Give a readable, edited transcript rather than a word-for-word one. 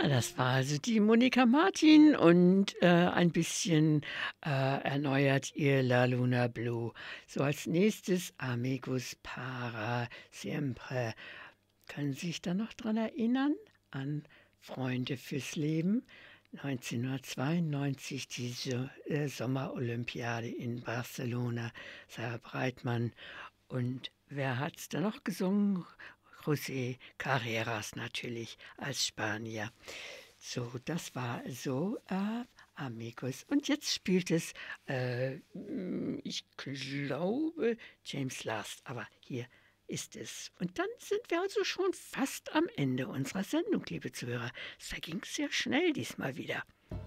Ja, das war also die Monika Martin und, ein bisschen, erneuert ihr „La Luna Blue". So, als Nächstes „Amigos para siempre". Können Sie sich da noch dran erinnern an „Freunde fürs Leben"? 1992 diese, Sommerolympiade in Barcelona, Sarah Brightman. Und wer hat's da noch gesungen? José Carreras natürlich als Spanier. So, das war so, Amigos. Und jetzt spielt es, ich glaube, James Last, aber hier ist es. Und dann sind wir also schon fast am Ende unserer Sendung, liebe Zuhörer. Es verging sehr schnell diesmal wieder.